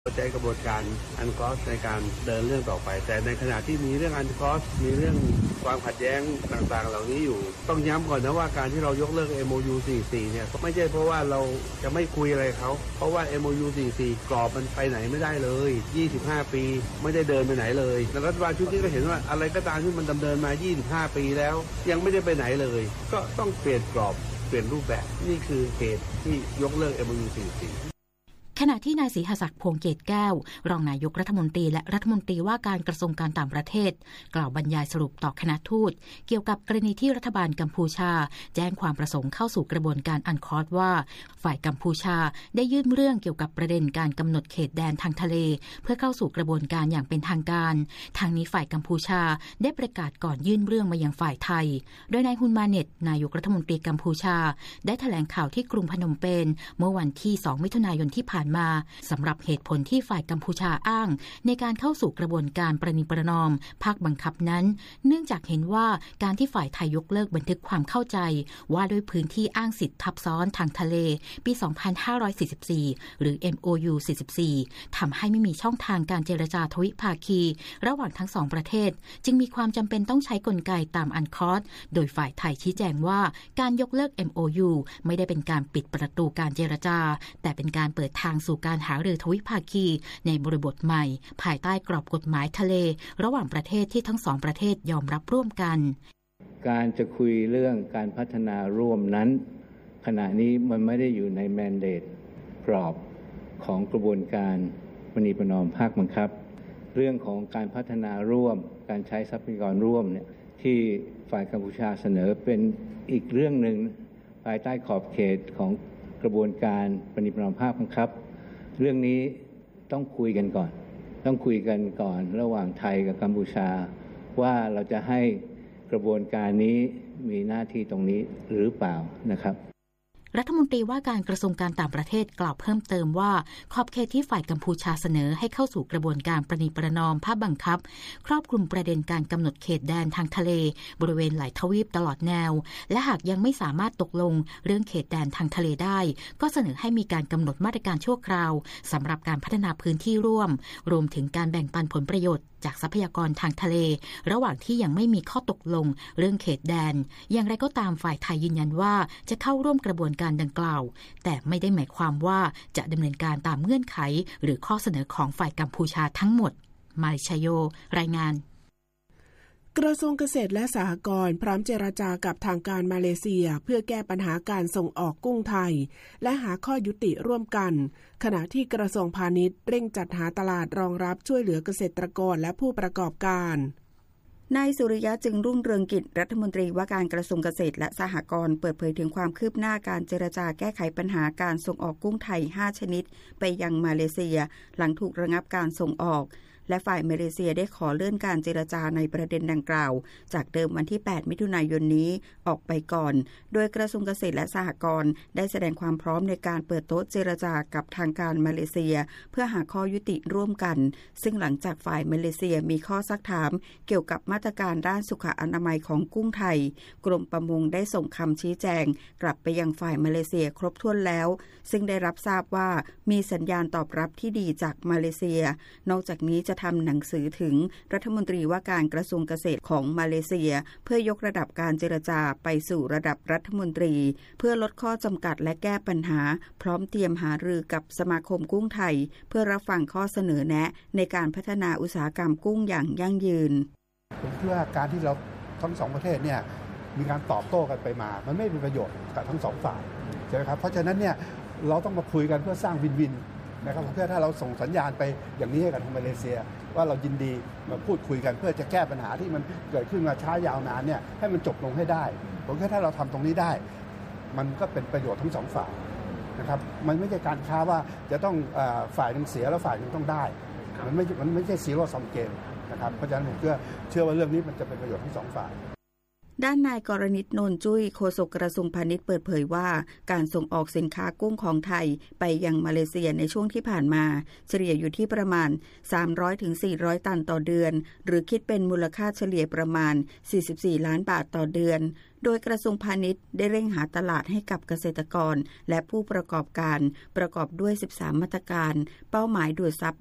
ใจกระบวนการอันคอสในการเดินเรื่องต่อไปแต่ในขณะที่มีเรื่องอันคอสมีเรื่องความขัดแย้งต่างๆเหล่านี้อยู่ต้องย้ำก่อนนะว่าการที่เรายกเลิก MOU 44เนี่ยไม่ใช่เพราะว่าเราจะไม่คุยอะไรเขาเพราะว่า MOU 44กรอบมันไปไหนไม่ได้เลย25ปีไม่ได้เดินไปไหนเลยแล้วรัฐบาลชุดนี้ก็เห็นว่าอะไรก็ตามที่มันดำเนินมา25ปีแล้วยังไม่ได้ไปไหนเลยก็ต้องเปลี่ยนกรอบเปลี่ยนรูปแบบนี่คือเหตุที่ยกเลิก MOU 44 ขณะที่นายศรีหศักดิ์พวงเกตแก้วรองนายกรัฐมนตรีและรัฐมนตรีว่าการกระทรวงการต่างประเทศกล่าวบรรยายสรุปต่อคณะทูตเกี่ยวกับกรณีที่รัฐบาลกัมพูชาแจ้งความประสงค์เข้าสู่กระบวนการอันคอสว่าฝ่ายกัมพูชาได้ยื่นเรื่องเกี่ยวกับประเด็นการกำหนดเขตแดนทางทะเลเพื่อเข้าสู่กระบวนการอย่างเป็นทางการทางนี้ฝ่ายกัมพูชาได้ประกาศก่อนยื่นเรื่องมายังฝ่ายไทยโดยนายฮุนมาเน็ตนายกรัฐมนตรีกัมพูชาได้แถลงข่าวที่กรุงพนมเปญเมื่อวันที่2มิถุนายนที่ผ่านมาสำหรับเหตุผลที่ฝ่ายกัมพูชาอ้างในการเข้าสู่กระบวนการประนีประนอมภาคบังคับนั้นเนื่องจากเห็นว่าการที่ฝ่ายไทยยกเลิกบันทึกความเข้าใจว่าด้วยพื้นที่อ้างสิทธิทับซ้อนทางทะเลปี 2544 หรือ MOU 44 ทำให้ไม่มีช่องทางการเจรจาทวิภาคีระหว่างทั้งสองประเทศจึงมีความจำเป็นต้องใช้กลไกตามอันคอสโดยฝ่ายไทยชี้แจงว่าการยกเลิก MOU ไม่ได้เป็นการปิดประตูการเจรจาแต่เป็นการเปิดทางสู่การหารือทวิภาคีในบริบทใหม่ภายใต้กรอบกฎหมายทะเลระหว่างประเทศที่ทั้งสองประเทศยอมรับร่วมกันการจะคุยเรื่องการพัฒนาร่วมนั้นขณะนี้มันไม่ได้อยู่ในแมนเดตกรอบของกระบวนการประนีประนอมภาคบังคับเรื่องของการพัฒนาร่วมการใช้ทรัพยากรร่วมเนี่ยที่ฝ่ายกัมพูชาเสนอเป็นอีกเรื่องหนึ่งภายใต้ขอบเขตของกระบวนการประนีประนอมภาคบังคับเรื่องนี้ต้องคุยกันก่อนระหว่างไทยกับกัมพูชาว่าเราจะให้กระบวนการนี้มีหน้าที่ตรงนี้หรือเปล่านะครับรัฐมนตรีว่าการกระทรวงการต่างประเทศกล่าวเพิ่มเติมว่าขอบเขตที่ฝ่ายกัมพูชาเสนอให้เข้าสู่กระบวนการประนีประนอมภาคบังคับครอบคลุมประเด็นการกำหนดเขตแดนทางทะเลบริเวณหลายทวีปตลอดแนวและหากยังไม่สามารถตกลงเรื่องเขตแดนทางทะเลได้ก็เสนอให้มีการกำหนดมาตรการชั่วคราวสำหรับการพัฒนาพื้นที่ร่วมรวมถึงการแบ่งปันผลประโยชน์จากทรัพยากรทางทะเลระหว่างที่ยังไม่มีข้อตกลงเรื่องเขตแดนอย่างไรก็ตามฝ่ายไทยยืนยันว่าจะเข้าร่วมกระบวนการดังกล่าวแต่ไม่ได้หมายความว่าจะดำเนินการตามเงื่อนไขหรือข้อเสนอของฝ่ายกัมพูชาทั้งหมดมาริชโยรายงานกระทรวงเกษตรและสหกรณ์พร้อมเจรจากับทางการมาเลเซียเพื่อแก้ปัญหาการส่งออกกุ้งไทยและหาข้อยุติร่วมกันขณะที่กระทรวงพาณิชย์เร่งจัดหาตลาดรองรับช่วยเหลือเกษตรกรและผู้ประกอบการนายสุริยะจึงรุ่งเรืองกิจรัฐมนตรีว่าการกระทรวงเกษตรและสหกรณ์เปิดเผยถึงความคืบหน้าการเจรจาแก้ไขปัญหาการส่งออกกุ้งไทย5ชนิดไปยังมาเลเซียหลังถูกระงับการส่งออกและฝ่ายมาเลเซียได้ขอเลื่อนการเจรจาในประเด็นดังกล่าวจากเดิมวันที่8มิถุนายนนี้ออกไปก่อนโดยกระทรวงเกษตรและสหกรณ์ได้แสดงความพร้อมในการเปิดโต๊ะเจรจากับทางการมาเลเซียเพื่อหาข้อยุติร่วมกันซึ่งหลังจากฝ่ายมาเลเซียมีข้อซักถามเกี่ยวกับมาตรการด้านสุขอนามัยของกุ้งไทยกรมประมงได้ส่งคำชี้แจงกลับไปยังฝ่ายมาเลเซียครบถ้วนแล้วซึ่งได้รับทราบว่ามีสัญญาณตอบรับที่ดีจากมาเลเซียนอกจากนี้จะทำหนังสือถึงรัฐมนตรีว่าการกระทรวงเกษตรของมาเลเซียเพื่อยกระดับการเจรจาไปสู่ระดับรัฐมนตรีเพื่อลดข้อจำกัดและแก้ปัญหาพร้อมเตรียมหารือกับสมาคมกุ้งไทยเพื่อรับฟังข้อเสนอแนะในการพัฒนาอุตสาหกรรมกุ้งอย่างยั่งยืนผมคิดว่าการที่เราทั้งสองประเทศเนี่ยมีการตอบโต้กันไปมามันไม่เป็นประโยชน์กับทั้งสองฝ่ายใช่ไหมครับเพราะฉะนั้นเนี่ยเราต้องมาคุยกันเพื่อสร้างวินวินนะครับเพื่อถ้าเราส่งสัญญาณไปอย่างนี้ให้กับทางมาเลเซียว่าเรายินดีมาพูดคุยกันเพื่อจะแก้ปัญหาที่มันเกิดขึ้นมาช้ายาวนานเนี่ยให้มันจบลงให้ได้ผมคิดถ้าเราทำตรงนี้ได้มันก็เป็นประโยชน์ทั้งสองฝ่ายนะครับมันไม่ใช่การค้าว่าจะต้องฝ่ายนึงเสียแล้วฝ่ายนึงต้องได้มันไม่ใช่ซีโร่ซัมเกมนะครับเพราะฉะนั้นผมเชื่อว่าเรื่องนี้มันจะเป็นประโยชน์ทั้งสองฝ่ายด้านนายกรณิต โนนจุ้ยโฆษกกระทรวงพาณิชย์เปิดเผยว่าการส่งออกสินค้ากุ้งของไทยไปยังมาเลเซียในช่วงที่ผ่านมาเฉลี่ยอยู่ที่ประมาณ 300-400 ตันต่อเดือนหรือคิดเป็นมูลค่าเฉลี่ยประมาณ 44 ล้านบาทต่อเดือนโดยกระทรวงพาณิชย์ได้เร่งหาตลาดให้กับเกษตรกรและผู้ประกอบการประกอบด้วย 13 มาตรการเป้าหมายดูดซับ